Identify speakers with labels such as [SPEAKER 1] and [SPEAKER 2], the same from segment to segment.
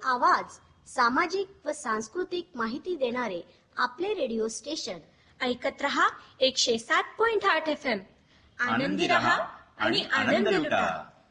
[SPEAKER 1] आवाज, सामाजिक व सांस्कृतिक माहिती देणारे आपले रेडिओ स्टेशन.
[SPEAKER 2] ऐकत रहा 107.8 FM. आनंदी रहा आणि आनंद लुटा.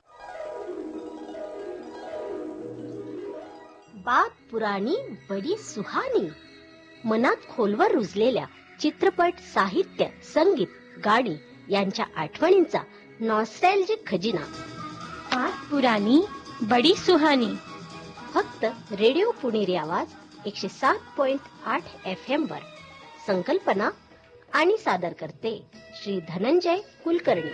[SPEAKER 1] बात पुराणी बडी सुहानी. मनात खोलवर रुजलेल्या चित्रपट, साहित्य, संगीत, गाणी यांच्या आठवणींचा नॉस्टॅल्जिक खजिना.
[SPEAKER 2] बात पुराणी बडी सुहानी.
[SPEAKER 1] फक्त रेडिओ पुणेरी आवाज 107.8 FM वर. संकल्पना आणि सादर करते श्री धनंजय कुलकर्णी.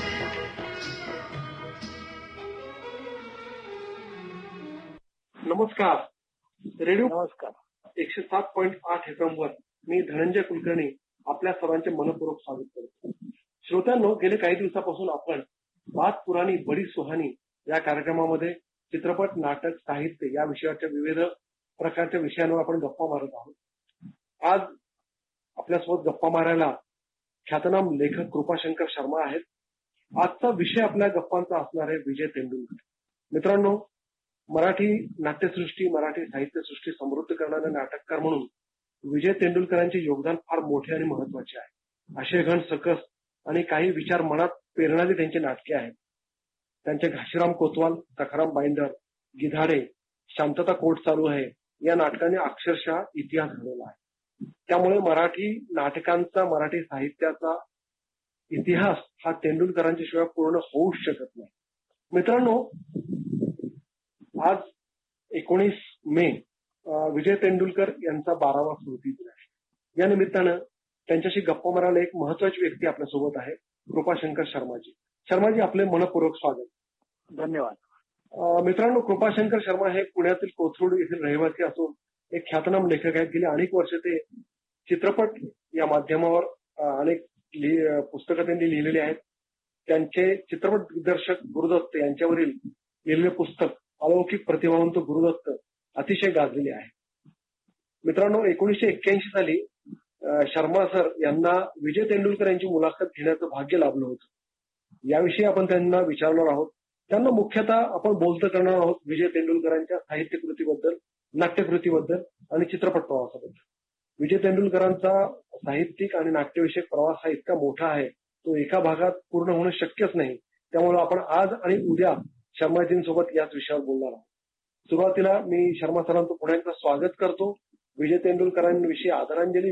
[SPEAKER 3] नमस्कार. रेडिओ 107.8 FM वर मी धनंजय कुलकर्णी आपल्या सर्वांचे मनपूर्वक स्वागत करतो. श्रोत्यांनो, गेले काही दिवसापासून आपण बात पुराणी बडी सुहानी या कार्यक्रमामध्ये चित्रपट, नाटक, साहित्य या विषयाच्या विविध प्रकारच्या विषयांवर आपण गप्पा मारत आहोत. आज आपल्यासोबत गप्पा मारायला ख्यातनाम लेखक कृपाशंकर शर्मा आहेत. आजचा विषय आपल्या गप्पांचा असणार आहे विजय तेंडुलकर. मित्रांनो, मराठी नाट्यसृष्टी, मराठी साहित्यसृष्टी समृद्ध करणारे नाटककार म्हणून विजय तेंडुलकरांचे योगदान फार मोठे आणि महत्वाचे आहे. आशयघन, सकस आणि काही विचार मनात पेरणारी त्यांची नाटके आहेत. त्यांचे घाशीराम कोतवाल, सखाराम बाइंडर, गिधाडे, शांतता कोर्ट चालू आहे या नाटकाने अक्षरशः इतिहास घडवला आहे. त्यामुळे मराठी नाटकांचा, मराठी साहित्याचा इतिहास हा तेंडुलकरांच्या शिवाय पूर्ण होऊच शकत नाही. मित्रांनो, आज 19 मे विजय तेंडुलकर यांचा 12वा स्मृतिदिन आहे. या निमित्तानं त्यांच्याशी गप्पा मारायला एक महत्वाची व्यक्ती आपल्यासोबत आहे, कृपाशंकर शर्माजी. शर्माजी, आपले मनपूर्वक स्वागत.
[SPEAKER 4] धन्यवाद.
[SPEAKER 3] मित्रांनो, कृपाशंकर शर्मा हे पुण्यातील कोथरूड येथील रहिवासी असून एक ख्यातनाम लेखक आहेत. गेली अनेक वर्ष ते चित्रपट या माध्यमावर अनेक पुस्तकं त्यांनी लिहिलेली आहेत. त्यांचे चित्रपट दिग्दर्शक गुरुदत्त यांच्यावरील लिहिलेले पुस्तक अलौकिक प्रतिभावंत गुरुदत्त अतिशय गाजलेले आहे. मित्रांनो, 1981 साली शर्मा सर यांना विजय तेंडुलकर यांची मुलाखत घेण्याचं भाग्य लाभलं होतं. याविषयी आपण त्यांना विचारणार आहोत. त्यांना मुख्यतः आपण बोलतं करणार आहोत विजय तेंडुलकरांच्या साहित्यकृतीबद्दल, नाट्यकृतीबद्दल आणि चित्रपट प्रवासाबद्दल. विजय तेंडुलकरांचा साहित्यिक आणि नाट्यविषयक प्रवास हा इतका मोठा आहे, तो एका भागात पूर्ण होणं शक्यच नाही. त्यामुळे आपण आज आणि उद्या शर्माजींसोबत याच विषयावर बोलणार आहोत. सुरुवातीला मी शर्मा सरांचं पुन्हा एकदा स्वागत करतो. विजय तेंडुलकरांविषयी आदरांजली